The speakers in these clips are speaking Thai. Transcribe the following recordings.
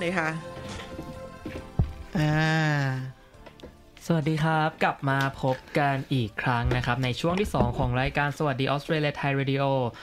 เลยค่ะสวัสดีครับกลับมาพบกันอีกครั้งนะครับในช่วงที่2ของรายการสวัสดีออสเตรเลียไทยเรดิโอ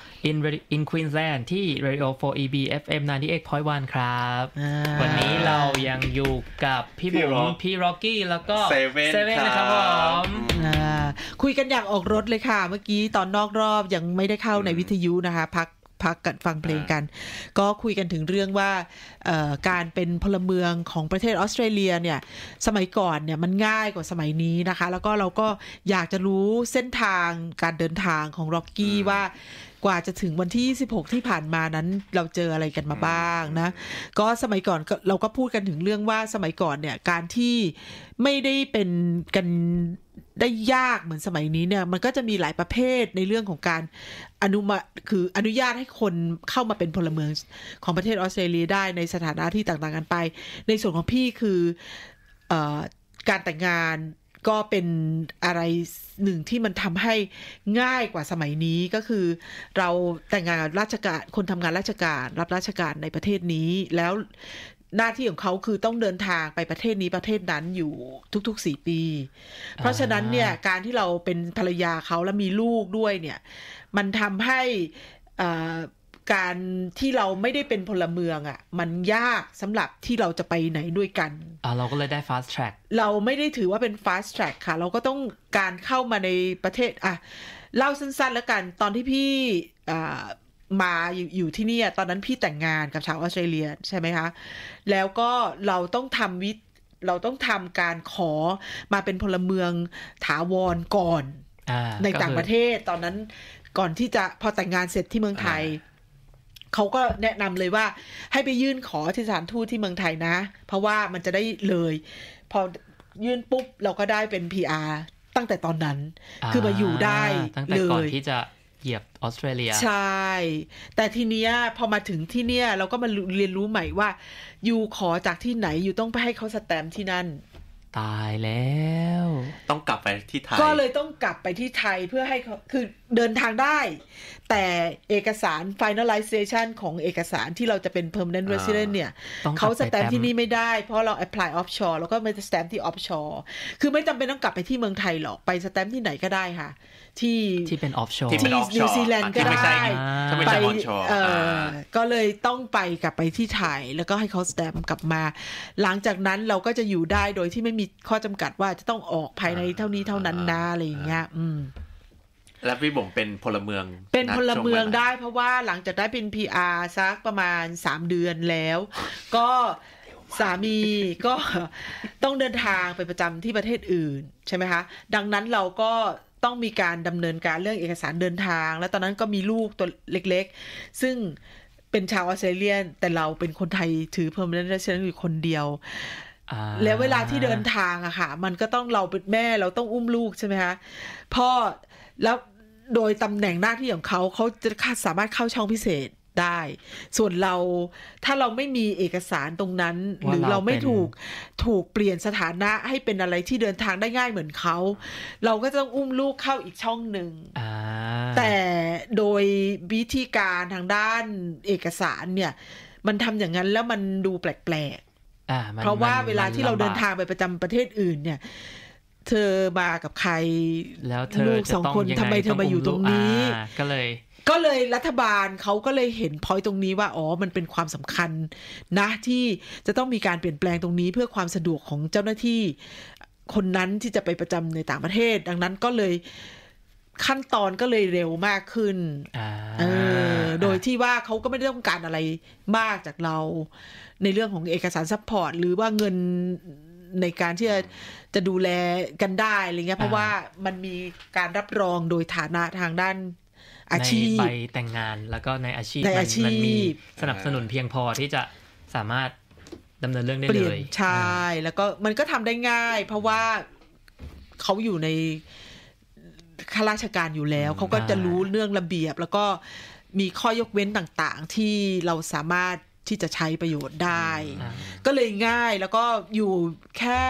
in Queensland ที่ Radio 4EB FM 98.1 ครับวันนี้เรายังอยู่กับพี่บุ๋มพี่ร็อกกี้แล้วก็เซเว่นนะครับผมคุยกันอย่างออกรถเลยค่ะเมื่อกี้ตอนนอกรอบยังไม่ได้เข้าในวิทยุนะคะพักกันฟังเพลงกันก็คุยกันถึงเรื่องว่าการเป็นพลเมืองของประเทศออสเตรเลียเนี่ยสมัยก่อนเนี่ยมันง่ายกว่าสมัยนี้นะคะแล้วก็เราก็อยากจะรู้เส้นทางการเดินทางของร็อกกี้ว่ากว่าจะถึงวันที่26ที่ผ่านมานั้นเราเจออะไรกันมาบ้างนะก็สมัยก่อนเราก็พูดกันถึงเรื่องว่าสมัยก่อนเนี่ยการที่ไม่ได้เป็นกันได้ยากเหมือนสมัยนี้เนี่ยมันก็จะมีหลายประเภทในเรื่องของการคืออนุญาตให้คนเข้ามาเป็นพลเมืองของประเทศออสเตรเลียได้ในสถานะที่ต่างๆกันไปในส่วนของพี่คือการแต่งงานก็เป็นอะไรหนึ่งที่มันทำให้ง่ายกว่าสมัยนี้ก็คือเราแต่งงานกับราชการคนทำงานราชการรับราชการในประเทศนี้แล้วหน้าที่ของเขาคือต้องเดินทางไปประเทศนี้ประเทศนั้นอยู่ทุกๆ4 ปีเพราะฉะนั้นเนี่ยการที่เราเป็นภรรยาเขาและมีลูกด้วยเนี่ยมันทำให้การที่เราไม่ได้เป็นพลเมืองอ่ะมันยากสำหรับที่เราจะไปไหนด้วยกันเราก็เลยได้ fast track เราไม่ได้ถือว่าเป็น fast track ค่ะเราก็ต้องการเข้ามาในประเทศเล่าสั้นๆแล้วกันตอนที่พี่มาอยู่ที่นี่ตอนนั้นพี่แต่งงานกับชาวออสเตรเลียใช่ไหมคะแล้วก็เราต้องทำการขอมาเป็นพลเมืองถาวรก่อนในต่างประเทศตอนนั้นก่อนที่จะพอแต่งงานเสร็จที่เมืองไทยเขาก็แนะนำเลยว่าให้ไปยื่นขอที่สถานทูตที่เมืองไทยนะเพราะว่ามันจะได้เลยพอยื่นปุ๊บเราก็ได้เป็น PR ตั้งแต่ตอนนั้นคือมาอยู่ได้ตั้งแต่ก่อนที่จะเหยียบออสเตรเลียใช่แต่ทีเนี้ยพอมาถึงที่เนี้ยเราก็มาเรียนรู้ใหม่ว่าอยู่ขอจากที่ไหนอยู่ต้องไปให้เขาสแตมป์ที่นั่นตายแล้วต้องกลับไปที่ไทยก็เลยต้องกลับไปที่ไทยเพื่อให้เขาคือเดินทางได้แต่เอกสาร finalization ของเอกสารที่เราจะเป็น permanent resident เนี่ยเขาสแตมป์ที่นี่ไม่ได้เพราะเรา apply offshore แล้วก็ไม่สแตมป์ที่ offshore คือไม่จำเป็นต้องกลับไปที่เมืองไทยหรอกไปสแตมป์ที่ไหนก็ได้ค่ะที่เป็น offshore ที่นิวซีแลนด์ก็ได้ไปก็เลยต้องกลับไปที่ไทยแล้วก็ให้เขาสแตมป์กลับมาหลังจากนั้นเราก็จะอยู่ได้โดยที่ไม่มีข้อจำกัดว่าจะต้องออกภายในเท่านี้เท่านั้นนะอะไรอย่างเงี้ยแล้วพี่บ่งเป็นพลเมืองได้เพราะว่าหลังจากได้เป็น PR สักประมาณ3 เดือนแล้วก็สามีก็ต้องเดินทางไปประจำที่ประเทศอื่นใช่ไหมคะดังนั้นเราก็ต้องมีการดำเนินการเรื่องเอกสารเดินทางแล้วตอนนั้นก็มีลูกตัวเล็กๆซึ่งเป็นชาวออสเตรเลียแต่เราเป็นคนไทยถือ permanent resident อยู่คนเดียวแล้วเวลาที่เดินทางอะค่ะมันก็ต้องเราเป็นแม่เราต้องอุ้มลูกใช่ไหมคะพ่อแล้วโดยตำแหน่งหน้าที่ของเขาจะสามารถเข้าช่องพิเศษได้ส่วนเราถ้าเราไม่มีเอกสารตรงนั้นหรือเราไม่ถูกเปลี่ยนสถานะให้เป็นอะไรที่เดินทางได้ง่ายเหมือนเขาเราก็ต้องอุ้มลูกเข้าอีกช่องหนึ่งแต่โดยวิธีการทางด้านเอกสารเนี่ยมันทำอย่างนั้นแล้วมันดูแปลกๆเพราะว่าเวลาที่เราเดินทางไปประจำประเทศอื่นเนี่ยเธอมากับใครแล้วเธอลูก2 คนทำไมเธอมาอยู่ตรงนี้ก็เลยรัฐบาลเขาก็เลยเห็นพอยต์ตรงนี้ว่ามันเป็นความสำคัญนะที่จะต้องมีการเปลี่ยนแปลงตรงนี้เพื่อความสะดวกของเจ้าหน้าที่คนนั้นที่จะไปประจำในต่างประเทศดังนั้นก็เลยขั้นตอนก็เลยเร็วมากขึ้นโดยที่ว่าเขาก็ไม่ได้ต้องการอะไรมากจากเราในเรื่องของเอกสารซัพพอร์ตหรือว่าเงินในการที่จะดูแลกันได้อะไรเงี้ยเพราะว่ามันมีการรับรองโดยฐานะทางด้านอาชีพในใบแต่งงานแล้วก็ในอาชีพมันมีสนับสนุนเพียงพอที่จะสามารถดำเนินเรื่องได้เลยใช่แล้วก็มันก็ทำได้ง่ายเพราะว่าเขาอยู่ในข้าราชการอยู่แล้วเขาก็จะรู้เรื่องระเบียบแล้วก็มีข้อยกเว้นต่างๆที่เราสามารถที่จะใช้ประโยชน์ได้ก็เลยง่ายแล้วก็อยู่แค่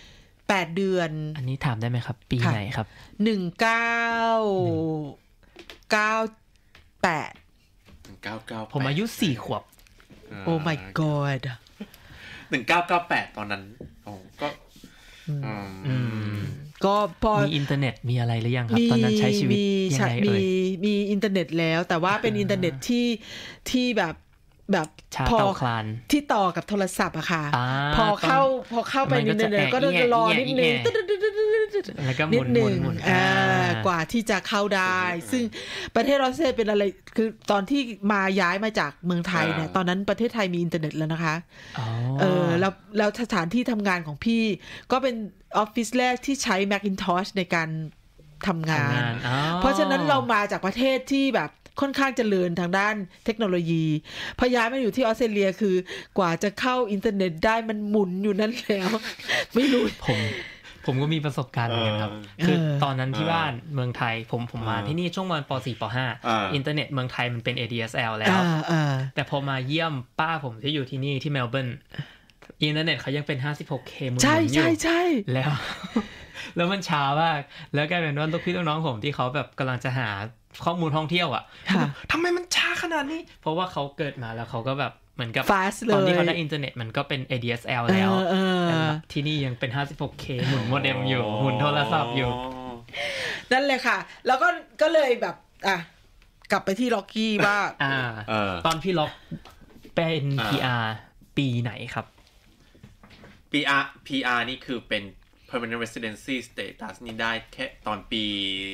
8 เดือนอันนี้ถามได้ไหมครับปีไหนครับ 1998 ผมอายุ4 ขวบโอ้ my god 1998ตอนนั้นโอ้ก็ก็พอมีอินเทอร์เน็ตมีอะไรหรือยังครับตอนนั้นใช้ชีวิตยังไงเอ่ยมีอินเทอร์เน็ตแล้วแต่ว่าเป็นอินเทอร์เน็ตที่แบบพอที่ต่อกับโทรศัพท์อะค่ะพอเข้าไปในอินเทอร์เน็ตก็ต้องรอนิดนึงแล้วก็หมุนกว่าที่จะเข้าได้ซึ่งประเทศออสเตรเลียเป็นอะไรคือตอนที่ย้ายมาจากเมืองไทยเนี่ยตอนนั้นประเทศไทยมีอินเทอร์เน็ตแล้วนะคะแล้วสถานที่ทำงานของพี่ก็เป็นออฟฟิศแรกที่ใช้ Macintosh ในการทำงานเพราะฉะนั้นเรามาจากประเทศที่แบบค่อนข้างเจริญทางด้านเทคโนโลยีพอย้ายมาอยู่ที่ออสเตรเลียคือกว่าจะเข้าอินเทอร์เน็ตได้มันหมุนอยู่นั่นแล้วไม่รู้ผมก็มีประสบการณ์เหมือนกันครับคือตอนนั้นที่บ้านเมืองไทยผมมาที่นี่ช่วงวันป.4 ป.5 อินเทอร์เน็ตเมืองไทยมันเป็น ADSL แล้วแต่พอมาเยี่ยมป้าผมที่อยู่ที่นี่ที่เมลเบิร์นอินเทอร์เน็ตเขายังเป็น 56K หมุนอยู่ใช่แล้วมันช้ามากแล้วกลายเป็นว่าลูกพี่ลูกน้องผมที่เขาแบบกำลังจะหาข้อมูลท่องเที่ยวอ่ะทำไมมันช้าขนาดนี้เพราะว่าเขาเกิดมาแล้วเขาก็แบบเหมือนกับตอนที่เขาได้อินเทอร์เน็ตมันก็เป็น ADSL แล้วที่นี่ยังเป็น 56K หมุนโมเด็มอยู่หมุนโทรศัพท์อยู่นั่นเลยค่ะแล้วก็เลยแบบกลับไปที่ล็อกกี้ว่าตอนพี่ล็อกเป็น PR ปีไหนครับ PR นี่คือเป็น permanent residency status นี่ได้แค่ตอนปี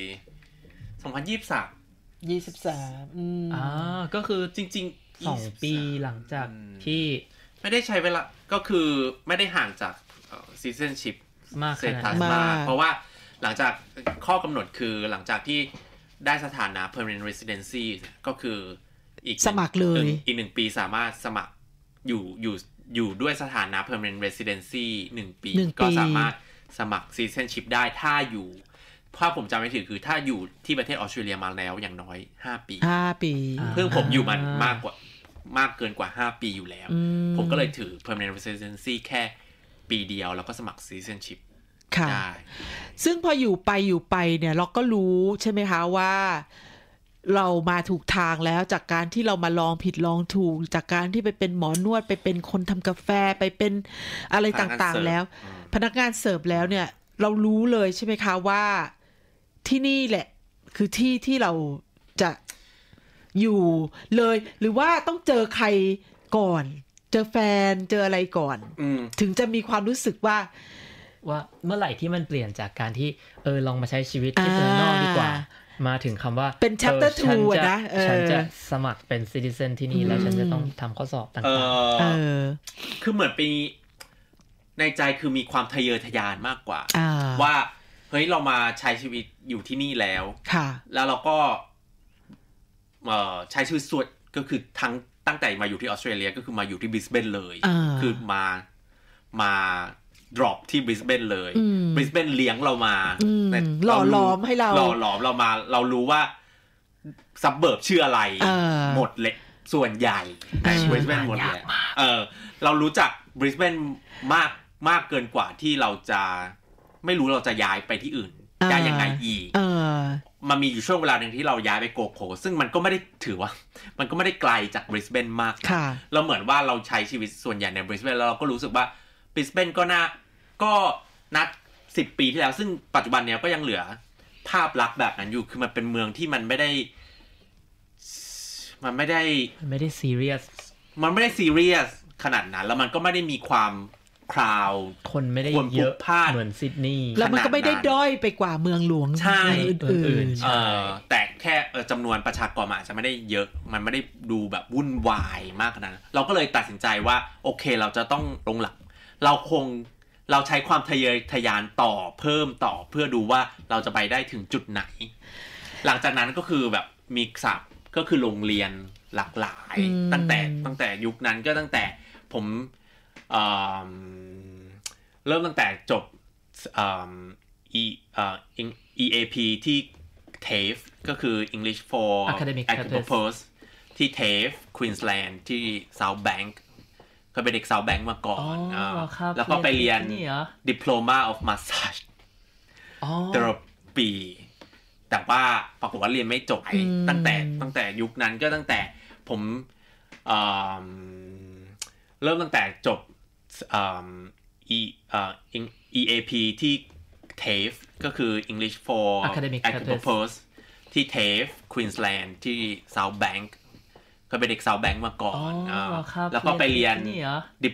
2023 ก็คือจริงๆ2ปีหลังจากที่ไม่ได้ใช้เวลาก็คือไม่ได้ห่างจาก citizenship status มากเพราะว่าหลังจากข้อกำหนดคือหลังจากที่ได้สถานะ permanent residency ก็คืออีกสมัครเลยอีก1ปีสามารถสมัครอยู่ด้วยสถานะ permanent residency 1 ปีก็สามารถสมัคร citizenship ได้ถ้าผมจำไม่ผิดคือถ้าอยู่ที่ประเทศออสเตรเลียมาแล้วอย่างน้อย5 ปีเพิ่งผมอยู่มันมากเกินกว่า5 ปีอยู่แล้วผมก็เลยถือ permanent residency แค่ปีเดียวแล้วก็สมัคร citizenship ได้ซึ่งพออยู่ไปเนี่ยเราก็รู้ใช่ไหมคะว่าเรามาถูกทางแล้วจากการที่เรามาลองผิดลองถูกจากการที่ไปเป็นหมอนวดไปเป็นคนทำกาแฟไปเป็นอะไรต่างๆแล้วพนักงานเสิร์ฟแล้วเนี่ยเรารู้เลยใช่ไหมคะว่าที่นี่แหละคือที่เราจะอยู่เลยหรือว่าต้องเจอใครก่อนเจอแฟนเจออะไรก่อนถึงจะมีความรู้สึกว่าเมื่อไหร่ที่มันเปลี่ยนจากการที่ลองมาใช้ชีวิตที่เมืองนอกดีกว่ามาถึงคำว่าเป็น chapter 2 นะฉันจะสมัครเป็น citizen ที่นี่แล้วฉันจะต้องทำข้อสอบต่างๆคือเหมือนปีในใจคือมีความทะเยอทะยานมากกว่าว่าเฮ้ยเรามาใช้ชีวิตอยู่ที่นี่แล้วแล้วเราก็ใช้ชีวิตส่วนก็คือตั้งแต่มาอยู่ที่ออสเตรเลียก็คือมาอยู่ที่บริสเบนเลยคือมาdrop ที่บริสเบนเลยบริสเบนเลี้ยงเรามาหล่อหลอมให้เราหล่อหลอมเรามาเรารู้ว่าซับเบิร์บชื่ออะไรหมดเลยส่วนใหญ่ในบริสเบนหมดเลยเรารู้จักบริสเบนมากเกินกว่าที่เราจะไม่รู้เราจะย้ายไปที่อื่นได้ยังไงอีกมันมีอยู่ช่วงเวลาหนึ่งที่เราย้ายไปโกโคซึ่งมันก็ไม่ได้ถือว่ามันก็ไม่ได้ไกลจากบริสเบนมากเราเหมือนว่าเราใช้ชีวิตส่วนใหญ่ในบริสเบนแล้วเราก็รู้สึกว่าบริสเบนก็นัด10 ปีที่แล้วซึ่งปัจจุบันเนี้ยก็ยังเหลือภาพลักษณ์แบบนั้นอยู่คือมันเป็นเมืองที่มันไม่ได้ซีเรียสขนาดนั้นแล้วมันก็ไม่ได้มีความคราวคนไม่ได้เยอะเหมือนซิดนีย์แล้วมันก็ไม่ได้ด้อยไปกว่าเมืองหลวงอื่นๆแต่แค่จำนวนประชากรอาจจะไม่ได้เยอะมันไม่ได้ดูแบบวุ่นวายมากขนาดนั้นเราก็เลยตัดสินใจว่าโอเคเราจะต้องลงหลักเราใช้ความทะเยอทะยานเพิ่มเพื่อดูว่าเราจะไปได้ถึงจุดไหนหลังจากนั้นก็คือแบบมีศัพท์ก็คือโรงเรียนหลากหลายตั้งแต่ยุคนั้นก็ตั้งแต่ผมเริ่มตั้งแต่จบEAP ที่ TAFE ก็คือ English for Academic Purpose ที่ TAFE Queensland ที่ South Bank ก็เป็นเด็ก South Bank มาก่อนแล้วก็ไปเรียน Diploma of Massage Therapy แต่ว่าปรากฏว่าเรียนไม่จบตั้งแต่ยุคนั้นก็ตั้งแต่ผมเริ่มตั้งแต่จบ EAP ที่ TAFE ก็คือ English for Academic Purpose ที่ TAFE Queensland ที่ South Bank ก็เป็นเด็ก South Bank มาก่อนแล้วก็ไปเรียน